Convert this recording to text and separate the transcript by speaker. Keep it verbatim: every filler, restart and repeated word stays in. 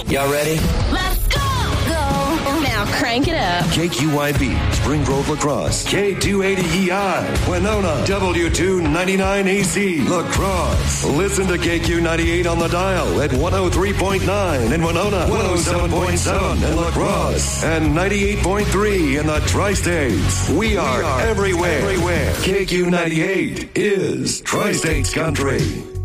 Speaker 1: Y'all ready?
Speaker 2: Let's go! Go! Now crank it up.
Speaker 3: K Q Y B, Spring Grove Lacrosse. K two eighty E I, Winona. W two ninety-nine A C, Lacrosse. Listen to K Q ninety-eight on the dial at one oh three point nine in Winona, one oh seven point seven in Lacrosse, and ninety-eight point three in the Tri-States. We are, we are everywhere. everywhere. K Q ninety-eight is Tri-States Country.